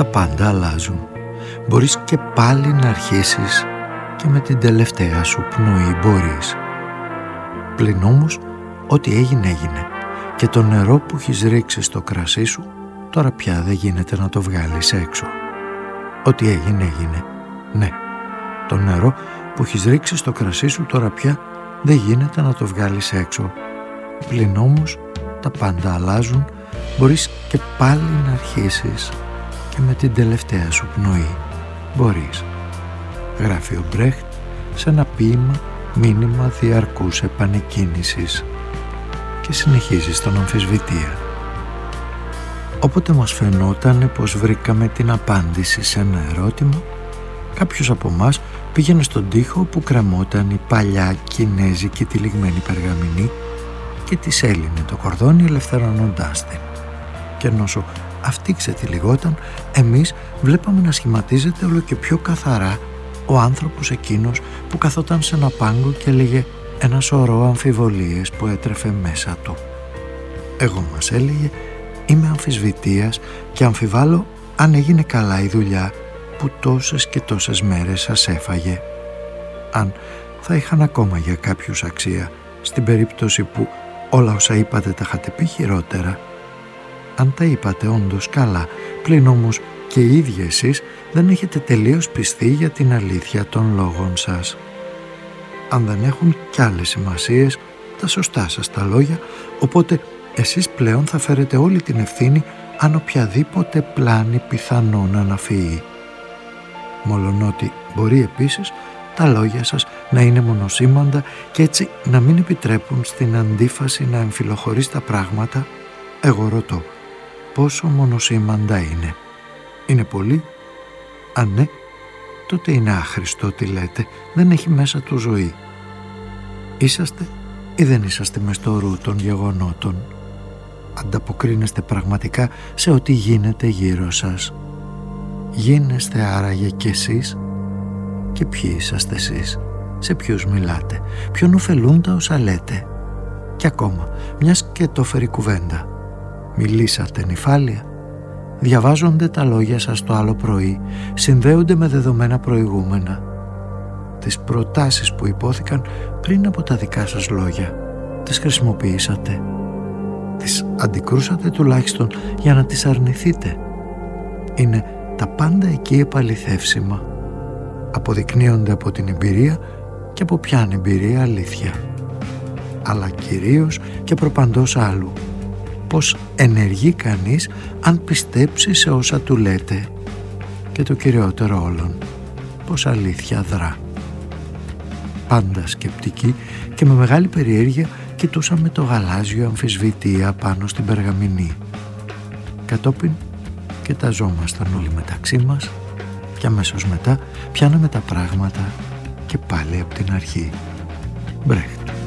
τα πάντα αλλάζουν. Μπορείς και πάλι να αρχίσεις και με την τελευταία σου πνοή μπορείς. Πλην όμως, ό,τι έγινε έγινε και το νερό που έχεις ρίξει στο κρασί σου τώρα πια δεν γίνεται να το βγάλεις έξω. Ό,τι έγινε έγινε. Ναι, το νερό που έχεις ρίξει στο κρασί σου τώρα πια δεν γίνεται να το βγάλεις έξω. Πλην όμως τα πάντα αλλάζουν, μπορείς και πάλι να αρχίσεις και με την τελευταία σου πνοή μπορείς. Γράφει ο Μπρέχτ σε ένα ποίημα μήνυμα διαρκούς επανεκκίνησης και συνεχίζει στον αμφισβητία. Όποτε μας φαινόταν πως βρήκαμε την απάντηση σε ένα ερώτημα, κάποιος από μας πήγαινε στον τοίχο που κρεμόταν η παλιά κινέζικη τυλιγμένη περγαμηνή και της έλυνε το κορδόνι ελευθερώνοντάς την. Και όσο αυτή ξετυλιγόταν, εμείς βλέπαμε να σχηματίζεται όλο και πιο καθαρά ο άνθρωπος εκείνος που καθόταν σε ένα πάγκο και έλεγε ένα σωρό αμφιβολίες που έτρεφε μέσα του. Εγώ, μας έλεγε, είμαι αμφισβητείας και αμφιβάλλω αν έγινε καλά η δουλειά που τόσες και τόσες μέρες σας έφαγε. Αν θα είχαν ακόμα για κάποιους αξία στην περίπτωση που όλα όσα είπατε τα είχατε πει χειρότερα. Αν τα είπατε όντως καλά, πλην όμως και οι ίδιοι εσείς δεν έχετε τελείως πιστεί για την αλήθεια των λόγων σας. Αν δεν έχουν κι άλλες σημασίες τα σωστά σας τα λόγια, οπότε εσείς πλέον θα φέρετε όλη την ευθύνη αν οποιαδήποτε πλάνη πιθανόν αναφύει. Μολονότι μπορεί επίσης τα λόγια σας να είναι μονοσήμαντα και έτσι να μην επιτρέπουν στην αντίφαση να εμφυλοχωρεί τα πράγματα, εγώ ρωτώ, πόσο μονοσήμαντα είναι? Είναι πολύ? Αν ναι, τότε είναι άχρηστο τι λέτε, δεν έχει μέσα του ζωή. Είσαστε ή δεν είσαστε μες στο ρου των γεγονότων? Ανταποκρίνεστε πραγματικά σε ό,τι γίνεται γύρω σας? Γίνεστε άραγε κι εσείς? Και ποιοι είσαστε εσείς? Σε ποιους μιλάτε? Ποιον ωφελούν τα όσα λέτε? Και ακόμα, μιας και το φέρει κουβέντα, μιλήσατε νηφάλια? Διαβάζονται τα λόγια σας το άλλο πρωί, συνδέονται με δεδομένα προηγούμενα. Τις προτάσεις που υπόθηκαν πριν από τα δικά σας λόγια, τις χρησιμοποιήσατε? Τις αντικρούσατε τουλάχιστον για να τις αρνηθείτε? Είναι τα πάντα εκεί επαληθεύσιμα. Αποδεικνύονται από την εμπειρία και από ποιαν εμπειρία αλήθεια. Αλλά κυρίως και προπαντός άλλου, πως ενεργεί κανείς αν πιστέψει σε όσα του λέτε, και το κυριότερο όλων, πως αλήθεια δρά. Πάντα σκεπτικοί και με μεγάλη περιέργεια κοιτούσαμε το γαλάζιο αμφισβητεία πάνω στην περγαμηνή. Κατόπιν κοιταζόμασταν όλοι μεταξύ μας και αμέσως μετά πιάναμε τα πράγματα και πάλι από την αρχή. Μπρέχτ.